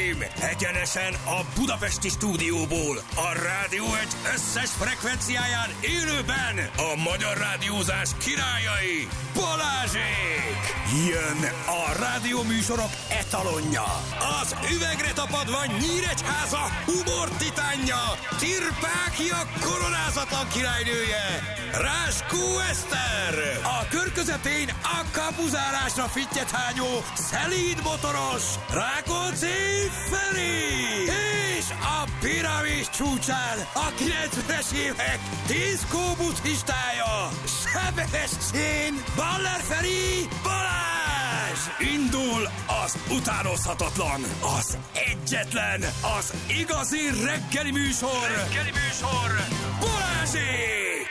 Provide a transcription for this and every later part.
Uraim, egyenesen a budapesti stúdióból, a Rádió Egy összes frekvenciáján élőben a magyar rádiózás királyai, Balázsék! Jön a rádióműsorok etalonja, az üvegre tapadva Nyíregyháza humor titánja, Tirpákia koronázatlan királynője, Ráskó Eszter, a kör közepén a kapuzálásra fittyethányó szelíd motoros Rákóczi Feri, és a piramis csúcsán a 90-es évek diszkó buddhistája, Sebestyén Baller Feri Balázs! Indul az utánozhatatlan, az egyetlen, az igazi reggeli műsor, Balázsék!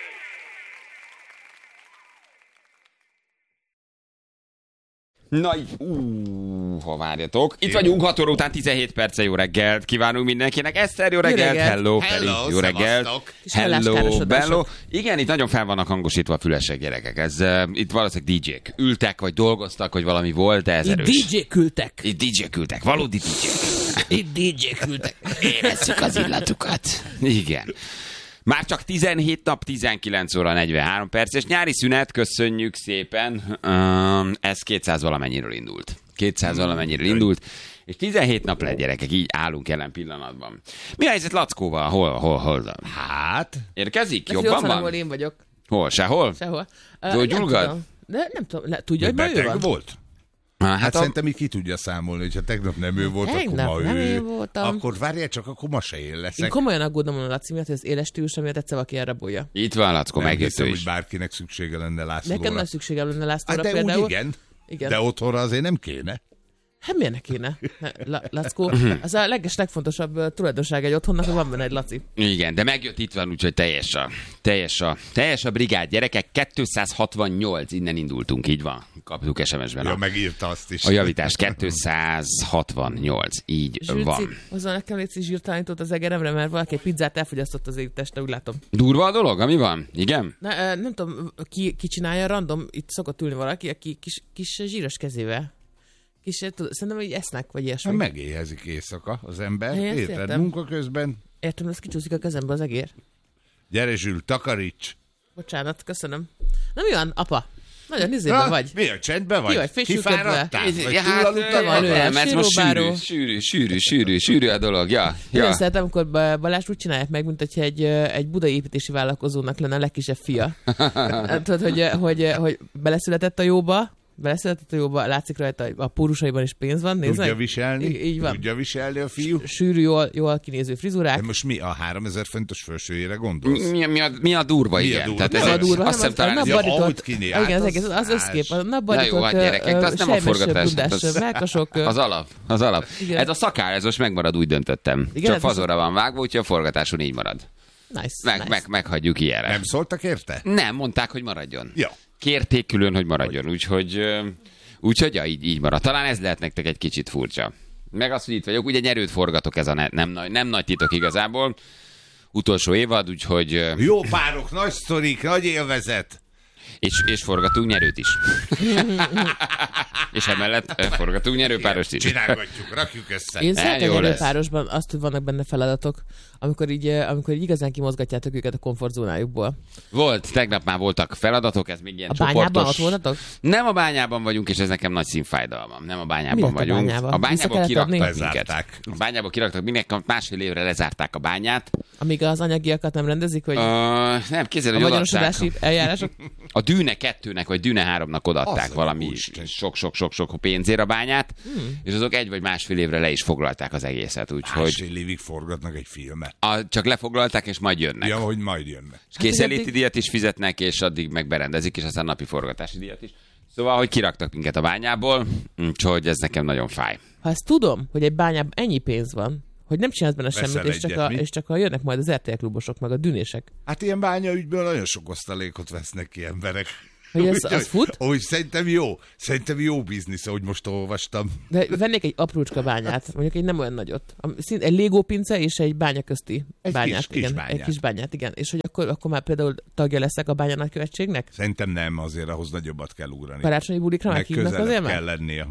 Na, ha várjatok. Itt vagyunk 6 óra után 17 perce, jó reggelt kívánunk mindenkinek. Eszter, jó reggelt, hello, Feri, jó reggelt. Hello, bello. Igen, itt nagyon fel vannak hangosítva a fülesek, gyerekek. Itt valószínűleg DJ-k ültek, vagy dolgoztak, vagy valami volt, de ez erős. DJ-k ültek. Itt DJ-k ültek, valódi DJ-k. Itt DJ-k ültek. Érezzük az illatukat. Igen. Már csak 17 nap, 19 óra 43 perc, és nyári szünet, köszönjük szépen, ez 200 valamennyiről indult. 200 valamennyiről indult, és 17 nap lett, gyerekek, így állunk jelen pillanatban. Mi a helyzet Lackóval? Hol? Hát? Érkezik? De Jobban van? van? Én vagyok. Hol? Sehol? Sehol. Gyulgad? De nem tudom, tudja, hogy ma ő van? Volt? Hát szerintem így ki tudja számolni, hogyha tegnap nem ő volt, akkor ma nem ő. én voltam. Akkor várjál csak, akkor ma se én leszek. Én komolyan aggódom a Laci miatt, hogy az éles stílusra miatt egyszer valaki elrabolja. Itt van, Lackó, nem megjött hiszem, ő hogy is. bárkinek szüksége lenne Lászlóra. Nekem nem szükségem lenne Lászlóra de például. úgy igen. De otthonra azért nem kéne. Hát miért ne kéne? Lackó, az a legfontosabb tulajdonság egy otthonnak, hogy van benne egy Laci. Igen, de megjött, itt van, úgyhogy teljes a brigád, gyerekek, 268, innen indultunk, így van. Kaptuk SMS-ben. Ja, megírta azt is. A javítást, 268, így Zsülci, van. hozzá nekem légy zsírtalanítót az egeremre, mert valaki egy pizzát elfogyasztott az égtestre, úgy látom. Durva a dolog, ami van? Igen? Nem tudom, ki csinálja random, itt szokott ülni valaki, aki kis zsíros kezével. Szerintem, hogy esznek, vagy ilyesmi. Megéhezik éjszaka az ember, Én érted? értem. Munka közben. Értem, ez kicsúszik a kezembe az egér. Gyere Zsül, takaríts! Bocsánat, köszönöm. Na mi van, apa? Nagyon nizében vagy. Mi a csendben vagy? Ki vagy, fésülködve? Kifáradtál? Vagy Ja, túlaludtál? van lőle. mert most Síróbáró. sűrű a dolog, ja. Nagyon szeretem, amikor Balázs úgy csinálják meg, mint hogyha egy budai építési vállalkozónak lenne a legkisebb fia. Tudod, hogy beleszületett a jóba, látszik rajta, a pórusaiban is pénz van, nézd Tudja meg. viselni? Így van. Tudja viselni a fiú? Sűrű, jól kinéző frizurák. De most mi a 3000 fontos felsőjére gondolsz? Mi a durva, Mi a igen. durva? Tehát Nem a durva, azt hiszem talán Ja, ahogy kinél, igen, hát az összkép, a Na napbarított, jó, hát gyerekek, de az nem a forgatás. bundás, mákasok. Az alap. Igen. Ez a szakál, ez most megmarad, úgy döntöttem. Igen, Csak ez fazorra van vágva, úgyhogy a forgatáson így marad. Nice. Meghagyjuk ilyenre. Nem szóltak érte? Nem, mondták, hogy maradjon. Ja. Kérték külön, hogy maradjon, úgyhogy ja, így marad. Talán ez lehet nektek egy kicsit furcsa. Meg az, hogy itt vagyok, ugye nyerőt forgatok, ez a nem nagy titok igazából. Utolsó évad, úgyhogy... Jó párok, nagy sztorik, nagy élvezet. És forgatunk nyerőt is. És emellett forgatunk nyerőpárost is. Csinálgatjuk, rakjuk össze. Én szeretem jó lesz. előpárosban azt, hogy vannak benne feladatok, amikor így igazán kimozgatjátok őket a komfortzónájukból. Tegnap már voltak feladatok, ez még ilyen A bányában csoportos. ott voltatok? Nem a bányában vagyunk, és ez nekem nagy színfájdalmam. Nem a Mi bányában lett a vagyunk. bányában? A Vissza bányából kellett kiraktak adni? minket. Lezárták. A bányából kiraktak minket, másfél évre lezárták a bányát. Amíg az anyagiakat nem rendezik, hogy Nem, képzeld, a hogy odaadták. vagyonosodási eljárások? A Dűne 2-nek, vagy Dűne 3-nak odaadták Az valami Úristen. sok pénzért a bányát, és azok 1 vagy másfél évre le is foglalták az egészet, úgyhogy Másfél évig forgatnak egy filmet. csak lefoglalták, és majd jönnek. Ja, hogy majd jönnek. És készenléti addig- díjat is fizetnek, és addig megberendezik, és aztán napi forgatási díjat is. Szóval, hogy kiraktak minket a bányából, úgyhogy ez nekem nagyon fáj. Ha ezt tudom, hogy egy bányában ennyi pénz van, hogy nem csinálsz benne Veszel semmit, egyet, mi? és csak jönnek majd az RTL klubosok, meg a dűnések. Hát ilyen bányaügyből nagyon sok osztalékot vesznek ki emberek. Hogy ez- Úgyhogy- az fut? Úgy szerintem jó biznisz, ahogy most olvastam. De vennék egy aprócska bányát, mondjuk egy nem olyan nagyot. Egy Lego pince és egy bánya közti Egy bányát. kis igen, bányát. Egy kis bányát, igen. És hogy akkor már például tagja leszek a bánya nagykövetségnek? Szerintem nem, azért ahhoz nagyobbat kell ugrani. Karácsonyi bulikra Meg meghívnak közelebb azért kell már? lennie.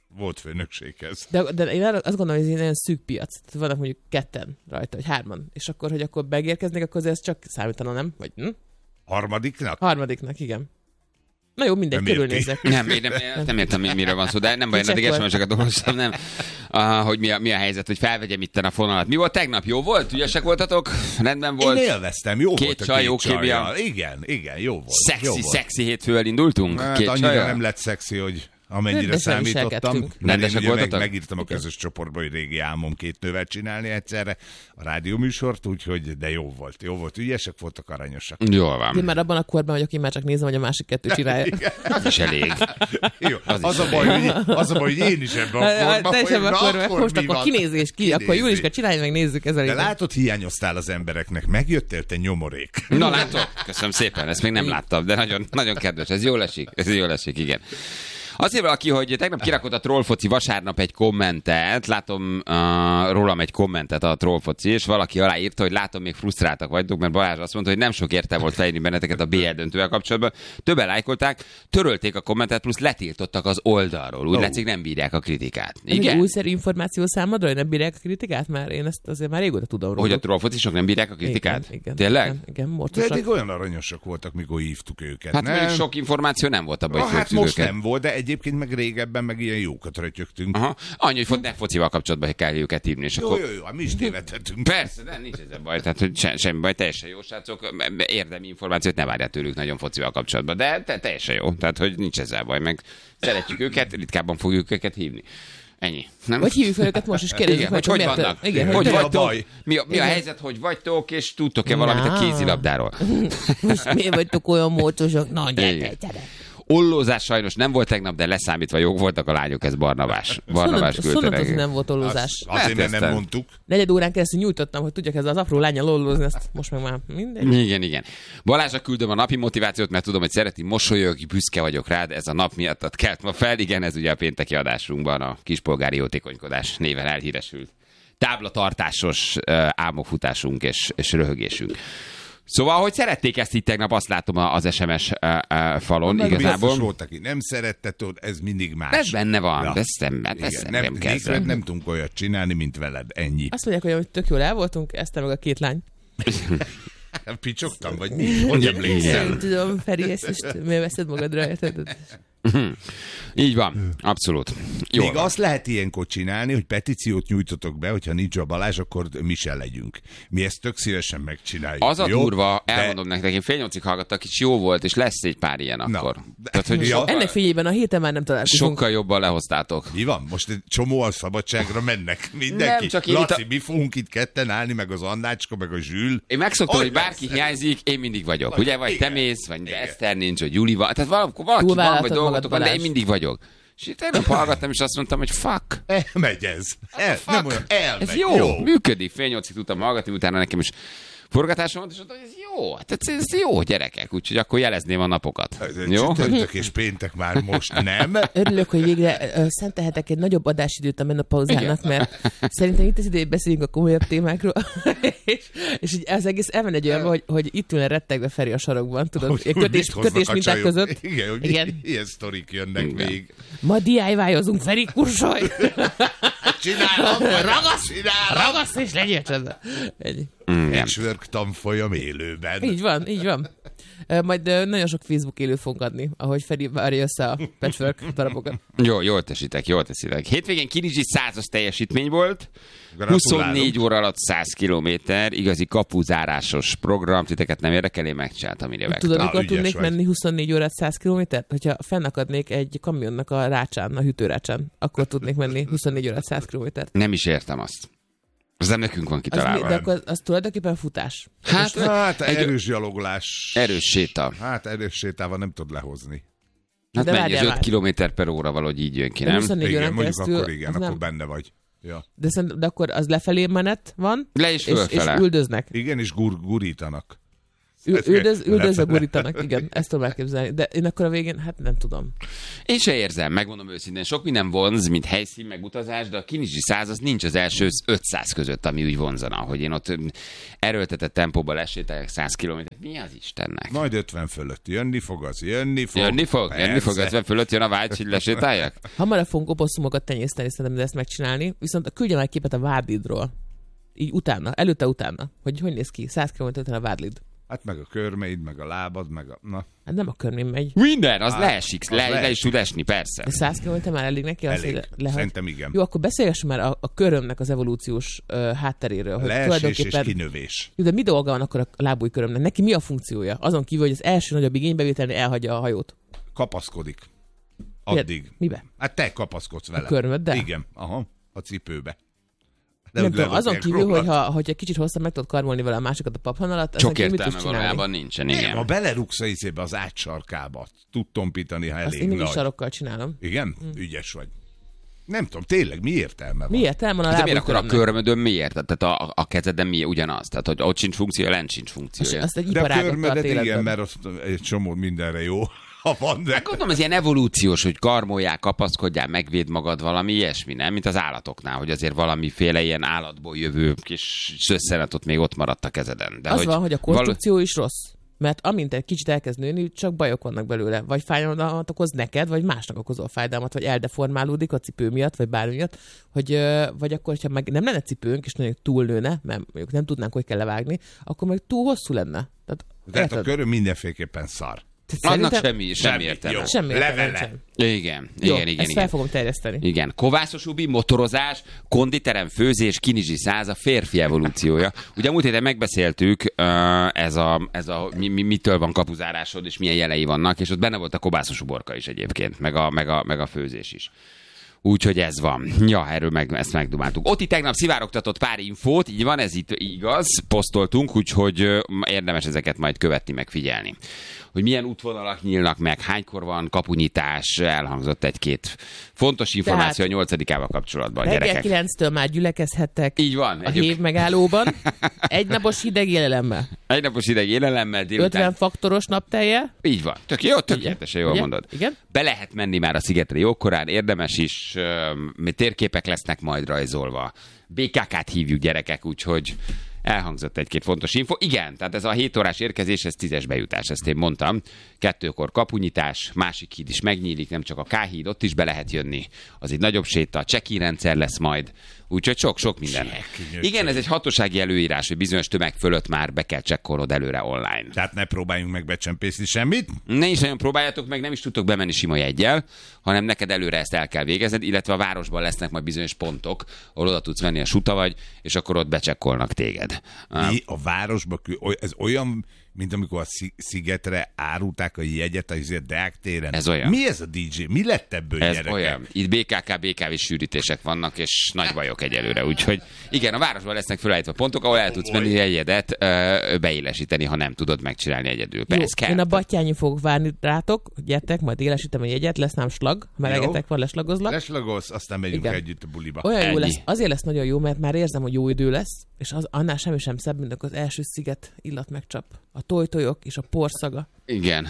volt főnökséghez. De én azt gondolom, hogy ez egy nagyon szűk piac. Tehát vannak mondjuk 2 rajta, vagy 3, és akkor, hogy akkor megérkeznek, akkor ez csak számítana, nem? Vagy, Harmadiknak? Harmadiknak, igen. Na jó, mindegy, körülnézek. Nem értem, miről van szó, de nem baj, eddig SMS-eket olvastam, nem. Hogy mi a helyzet, hogy felvegyem itten a fonalat. Mi volt tegnap? Jó volt? Ügyesek voltatok? Rendben volt? Én élveztem, jó volt a csaj, jó kémia. Igen, jó volt. Szexi hétfővel indultunk? Hát annyira nem lett szexi, hogy amennyire számítottam. Rendesek voltatok? Megírtam a közös csoportba, hogy régi álmom 2 nővel csinálni egyszerre a rádióműsort, úgyhogy de jó volt, ügyesek voltak, aranyosak. Jól van. Én már abban a korban vagyok, én már csak nézem, hogy a másik 2 csinálja. Az is elég. Jó, az a baj, hogy én is ebben a korban vagyok. Most akkor kinézés ki, akkor Juliska, csinálj meg, nézzük ezzel. De látod, hiányoztál az embereknek, megjöttél te nyomorék. Na látod, köszönöm szépen, ezt még nem láttam, de nagyon, nagyon kedves, ez jól esik, igen. Azért valaki, hogy tegnap kirakott a Trollfoci vasárnap egy kommentet, látom rólam egy kommentet a Trollfoci, és valaki aláírta, hogy látom, még frusztráltak vagytok, mert Balázs azt mondta, hogy nem sok értelme volt felírni benneteket a BL döntővel kapcsolatban. Többen lájkolták, törölték a kommentet, plusz letiltottak az oldalról. Úgy látszik, nem bírják a kritikát. Igen? Újszerű információ számodra, hogy nem bírják a kritikát? Már én ezt azért már régóta tudom róla. Hogy a Trollfocisok nem bírják a kritikát? Igen, tényleg? Igen, de eddig olyan aranyosak voltak, mikor hívtuk őket. Hát mondjuk sok információ nem volt abban, hogy hát most nem volt, de egyébként meg régebben meg ilyen jókat rötyögtünk. Aha. Annyi, hogy ne focival kapcsolatban kell őket hívni. És jó, akkor... jó, mi is tévedhetünk. Persze, de nincs ezzel baj. Tehát, hogy semmi baj, teljesen jó, srácok. Érdemi információt ne várjál tőlük nagyon focival kapcsolatban. De teljesen jó. Tehát, hogy nincs ezzel baj. Meg szeretjük őket, ritkábban fogjuk őket hívni. Ennyi. Nem? Vagy hívjuk fel őket most, és kérdezzük, hogy vannak. Igen, hogy vagytok? Mi a helyzet, hogy vagytok, és tudtok-e valamit a kézilabdáról? Most miért vagytok olyan mócosok? Na, gyere. Ollózás sajnos nem volt tegnap, de leszámítva jók voltak a lányok, ez Barnabás küldte nekik. Nem volt ollózás. Azért, mert nem mondtuk. 4 órán keresztül nyújtottam, hogy tudjak ezzel az apró lányal ollózni, ezt most meg már mindegy. Igen. Balázsra küldöm a napi motivációt, mert tudom, hogy szereti, mosolyog, büszke vagyok rád, ez a nap miatt kelt ma fel. Igen, ez ugye a pénteki adásunkban a kispolgári jótékonykodás néven elhíresült táblatartásos álmokfutásunk és röhögésünk. Szóval, hogy szerették ezt itt tegnap, azt látom az SMS falon, meg igazából. Biztos volt, aki nem szerette, tudod, ez mindig más. Ez benne van, ja. nem kezdve. Nem tudunk olyat csinálni, mint veled, ennyi. Azt mondják, hogy tök jól el voltunk, ezt meg a 2 lány. Picsogtam, vagy mi? Hogy emlékszel? Nem tudom, Feri, ezt most miért veszed magadra? Így van, abszolút. Jó. Még azt lehet ilyenkor csinálni, hogy petíciót nyújtotok be, hogyha nincs a Balázs, akkor mi se legyünk. Mi ezt tök szívesen megcsináljuk. Az a durva, elmondom nektek, én fél 8-ig hallgattak, és jó volt, és lesz egy pár ilyen akkor. Tehát, hogy ennek fényében a héten már nem találkozunk. Sokkal jobban lehoztátok. Mi van? Most egy csomóan szabadságra mennek mindenki. Laci, mi fogunk itt ketten állni, meg az Annácska, meg a Zsül. Én megszoktam, hogy bárki hiányzik, én mindig vagyok. Ugye, vagy te mész, vagy Eszter nincs, vagy Juli van. Tehát valaki van, vagy dolgotok van, de én mindig vagyok. És itt tegnap hallgattam, és azt mondtam, hogy fuck. Elmegy ez. Nem olyan, elmegy. Ez jó. Működik. Fél 8-ig tudtam hallgatni, utána nekem is forgatásom volt, és mondtam, hogy ez jó. Hát ez jó, gyerekek. Úgyhogy akkor jelezném a napokat. Jó? Csütörtök és péntek már most nem. Örülök, hogy végre szentelhetek egy nagyobb adásidőt a menopauzának, mert szerintem itt az idő, hogy beszéljünk a komolyabb témákról. és így az egész elmen egy olyan, hogy itt ülne rettegve Feri a sarokban, tudod, kötés minták között. Igen, ilyen sztorik jönnek még. Ma DIY-ozunk, Feri, kursolj! Csinálom! Ragasz és legyél csendben. Patchwork tanfolyam élőben. Így van. Majd nagyon sok Facebook élőt fogunk adni, ahogy Feri várja össze a patchwork darabokat. Jól teszitek. Hétvégén Kinizsi 100-as teljesítmény volt. Gratulálunk. 24 óra alatt 100 kilométer, igazi kapuzárásos program, titeket nem érdekel, én megcsináltam ide. Tudod, mikor tudnék menni 24 órát 100 kilométert? Hogyha fennakadnék egy kamionnak a rácsán, a hűtőrácsán, akkor tudnék menni 24 órát 100 kilométert. Nem is értem azt. Az nem nekünk van kitalálva. De akkor az tulajdonképpen futás. Hát erős gyaloglás. Erős séta. Hát erős sétával nem tud lehozni. Hát mennyi, ez 5 km/óra valahogy így jön ki, nem? 24 órán mondjuk keresztül, akkor igen, akkor benne vagy. Ja. De akkor az lefelé menet van, le és üldöznek. Igen, és gurítanak. Üldözve gurítanak, igen, ezt tudom elképzelni. De én akkor a végén, hát nem tudom. Én se érzem, megmondom őszintén. Sok minden vonz, mint helyszín, meg utazás, de a Kinizsi 100 az nincs az első 500 között, ami úgy vonzana, hogy én ott erőltetett tempóban lesétáljak 100 kilométert. Mi az Istennek? Majd 50 fölött jönni fog. Jönni fog, 50 fölött jön a vágy, hogy lesétáljak? Hamarabb fogunk oposszumokat tenyészteni, szerintem, de ezt megcsinálni. Viszont küldjem egy képet a Vádlidról. Így utána, előtte-utána. Hogy néz ki? 100 km után a Vádlid. Hát meg a körmeid, meg a lábad, meg a... Na. Hát nem a körmém megy. Minden, az leesik, le is tud esni, persze. De 100 km már elég neki? Elég, szerintem igen. Jó, akkor beszélgessünk már a körömnek az evolúciós hátteréről. Hogy leesés és kinövés. Jó, de mi dolga van akkor a lábújkörömnek? Neki mi a funkciója? Azon kívül, hogy az első nagyobb igénybevételni elhagyja a hajót. Kapaszkodik. Addig. Mibe? Hát te kapaszkodsz vele. A körmöddel? Igen, a cipőbe. Nem tudom, azon kívül, hogyha kicsit hosszabb meg tudod karmolni vele a másikat a paphan alatt, csak értelme valójában nincsen, igen. Nem, ha belerúgsz az átsarkába, tud tompítani, ha elég azt én mindig sarokkal csinálom. Igen? Ügyes vagy. Nem tudom, tényleg mi értelme van? Mi értelme van a lábújkörömnek? De miért akkor a körmödön miért? Tehát a kezeden mi ugyanaz? Tehát, hogy ott sincs funkciója, lent sincs funkciója. Azt egy de a körmödet igen, mert az egy csomó mindenre jó. Hát gondolom, ez ilyen evolúciós, hogy karmoljál, kapaszkodjál, megvéd magad, valami ilyesmi, nem? Mint az állatoknál, hogy azért valamiféle ilyen állatból jövő kis szösszenet ott még ott maradt a kezeden. De az van, hogy a konstrukció is rossz. Mert amint egy kicsit elkezd nőni, csak bajok vannak belőle. Vagy fájdalmat okoz neked, vagy másnak okozol fájdalmat, vagy eldeformálódik a cipő miatt, vagy bármi miatt. Vagy akkor, ha meg nem lenne cipőnk, és nagyon túlnőne, mert mondjuk nem tudnánk, hogy kell levágni, akkor meg túl hosszú lenne. Tehát a köröm mindenféleképpen szar. Annak semmi értelme. Semmi értelme. Igen. Ezt fel fogom terjeszteni. Igen. Kovászos Ubi, motorozás, konditerem, főzés, Kinizsi 100 a férfi evolúciója. Ugye múlt héten megbeszéltük mitől van kapuzárásod, és milyen jelei vannak, és ott benne volt a kovászos uborka is egyébként, meg a főzés is. Úgyhogy ez van. Ja, erről ezt megdumáltuk. Otti tegnap szivárogtatott pár infót, így van, ez itt igaz, posztoltunk, úgyhogy érdemes ezeket majd követni, meg figyelni. Hogy milyen útvonalak nyílnak meg, hánykor van kapunyítás, elhangzott egy-két fontos információ a 8-ával kapcsolatban. Reggel 9-től már gyülekezhettek. Így van. A hév megállóban. Egynapos hideg élelemmel. Egynapos hideg élelemmel. 50 faktoros naptelje. Így van. Tök jó, tökéletesen jól mondod. Igen? Be lehet menni már a szigetre jókorán, érdemes is, térképek lesznek majd rajzolva. BKK-t hívjuk, gyerekek, úgyhogy elhangzott egy-két fontos info. Igen, tehát ez a 7 órás érkezés, ez 10-es bejutás, ezt én mondtam. 2-kor kapunyítás, másik híd is megnyílik, nem csak a K-híd, ott is be lehet jönni. Az egy nagyobb séta, check-in rendszer lesz majd. Úgyhogy sok minden. Igen, ez egy hatósági előírás, hogy bizonyos tömeg fölött már be kell csekkolnod előre online. Tehát ne próbáljunk meg becsempészni semmit? Ne is nagyon próbáljátok meg, nem is tudtok bemenni sima jeggyel, hanem neked előre ezt el kell végezned, illetve a városban lesznek majd bizonyos pontok, ahol oda tudsz menni a suta vagy, és akkor ott becsekkolnak téged. A városban, ez olyan, mint amikor a szigetre árulták a jegyet a Deák téren. Ez olyan. Mi ez a DJ? Mi lett ebből, ez gyerekek? Olyan. Itt BKV sűrítések vannak, és nagy bajok egyelőre. Úgyhogy igen, a városban lesznek felállítva pontok, ahol el tudsz menni a jegyedet beélesíteni, ha nem tudod megcsinálni egyedül. Jó, én a Battyányi fogok várni rátok, gyertek, majd élesítem a jegyet, lesz nem slag, melegetek van, leslagozlak. Leslagolsz, aztán megyünk együtt a buliba. Olyan jó lesz, azért lesz nagyon jó, mert már érzem, hogy jó idő lesz, és annál semmi sem szebb, mint az első sziget illat megcsap. A tojtojok és a porszaga. Igen.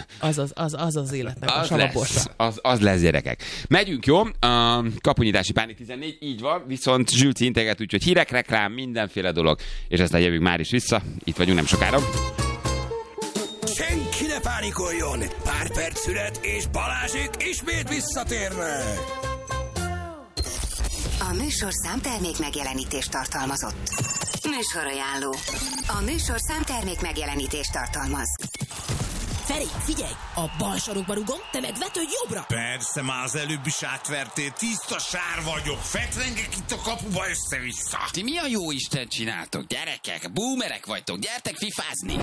Az életnek a savaborsa. Az lesz, gyerekek. Megyünk, jó? Kapunyítási Pánik 14, így van, viszont Zsülci integet, úgyhogy hírek, reklám, mindenféle dolog, és aztán jövünk már is vissza. Itt vagyunk nem sokára. Senki ne pánikoljon! Pár perc szület, és Balázsék ismét visszatérnek! A műsor számtermék megjelenítést tartalmazott. Műsorajánló. A műsor számtermék megjelenítést tartalmaz. Feri, figyelj! A bal sarokba rugom, te meg vetődj jobbra! Persze, már az előbb is átvertél, tiszta sár vagyok, fetrengek itt a kapuba össze-vissza. Ti mi a jó Isten csináltok, gyerekek? Boomerek vagytok, gyertek fifázni!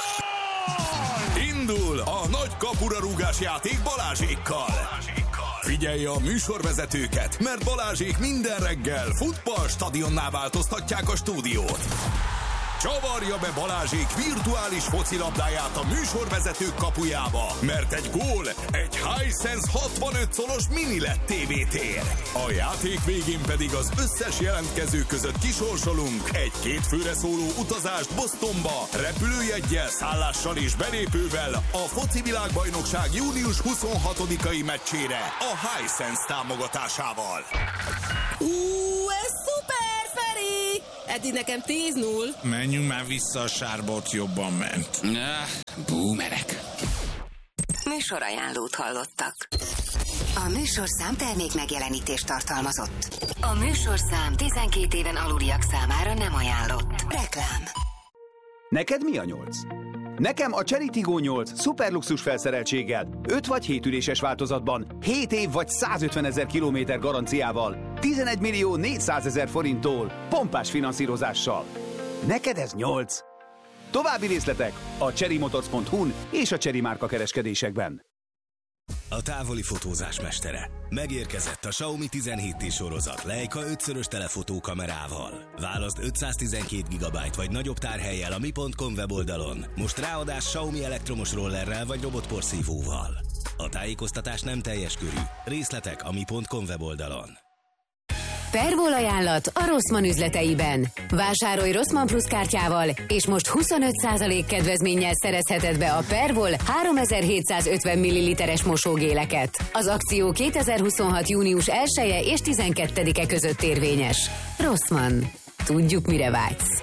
Indul a nagy kapura rúgás játék Balázsékkal. Figyelj a műsorvezetőket, mert Balázsék minden reggel futballstadionná változtatják a stúdiót. Csavarja be Balázsék virtuális focilabdáját a műsorvezetők kapujába, mert egy gól egy Hisense 65 szolos mini LED TV-tér. A játék végén pedig az összes jelentkező között kisorsolunk egy 2 főre szóló utazást Bostonba, repülőjeggyel, szállással és belépővel a foci világbajnokság június 26-ai meccsére a Hisense támogatásával. Ez szuper, Feri! Eddig nekem 10-0. Menjünk már vissza, a sárbot jobban ment. Boomerek. Műsorajánlót hallottak. A műsorszám termék megjelenítést tartalmazott. A műsorszám 12 éven aluliak számára nem ajánlott. Reklám. Neked mi a 8? Nekem a Cherry Tiggo 8 szuperluxus felszereltséggel, 5 vagy 7 üléses változatban, 7 év vagy 150 000 kilométer garanciával, 11 millió 400 000 forinttól, pompás finanszírozással. Neked ez 8? További részletek a cherrymotors.hu-n és a Cherry márka kereskedésekben. A távoli fotózás mestere. Megérkezett a Xiaomi 17T sorozat Leica 5-szörös telefotó kamerával. Válaszd 512 GB vagy nagyobb tárhellyel a mi.com weboldalon. Most ráadás Xiaomi elektromos rollerrel vagy robotporszívóval. A tájékoztatás nem teljes körű. Részletek a mi.com weboldalon. Pervol ajánlat a Rossmann üzleteiben. Vásárolj Rossmann Plus kártyával, és most 25% kedvezménnyel szerezheted be a Pervol 3750 ml-es mosógéleket. Az akció 2026. június 1-e és 12-e között érvényes. Rossmann. Tudjuk, mire vágysz.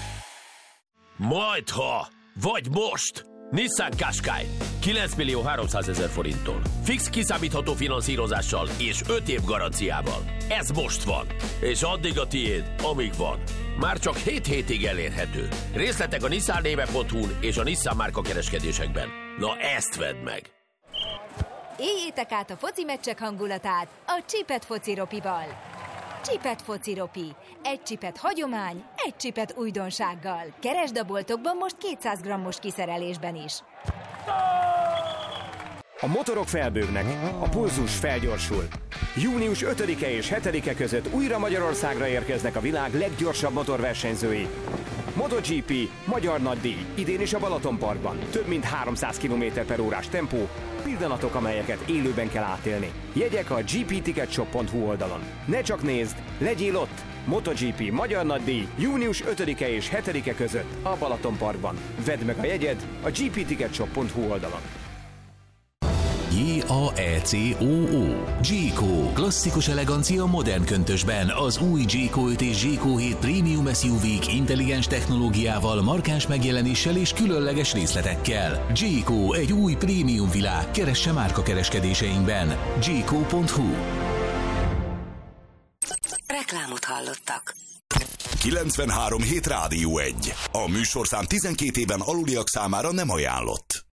Majdha, vagy most! Nissan Qashqai 9 millió 300 000 forinttól. Fix kiszámítható finanszírozással és 5 év garanciával. Ez most van. És addig a tiéd, amíg van. Már csak 7 hétig elérhető. Részletek a nissannéve.hu-n és a Nissan márka kereskedésekben. Na ezt vedd meg! Éljétek át a foci meccsek hangulatát a Csipet fociropival. Csipet fociropi. Egy csipet hagyomány, egy csipet újdonsággal. Keresd a boltokban most 200 g-os kiszerelésben is. A motorok felbőgnek, a pulzus felgyorsul. Június 5-e és 7-e között újra Magyarországra érkeznek a világ leggyorsabb motorversenyzői. MotoGP, magyar nagydíj, idén is a Balatonparkban. Több mint 300 km/h tempó, pillanatok, amelyeket élőben kell átélni. Jegyek a gpticketshop.hu oldalon. Ne csak nézd, legyél ott! MotoGP, magyar nagydíj, június 5-e és 7-e között a Balatonparkban. Vedd meg a jegyed a gpticketshop.hu oldalon. J-A-E-C-O-O. G-Co. Klasszikus elegancia modern köntösben. Az új G-Co 5 és G-Co 7 Premium SUV-k intelligens technológiával, markáns megjelenéssel és különleges részletekkel. G-Co. Egy új prémium világ. Keresse márka kereskedéseinkben. G-Co.hu. Reklámot hallottak. 93 hét Rádió 1. A műsorszám 12 éven aluliak számára nem ajánlott.